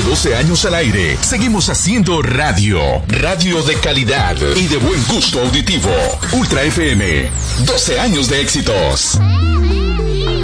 12 años al aire, seguimos haciendo radio. Radio de calidad y de buen gusto auditivo. Ultra FM, 12 años de éxitos.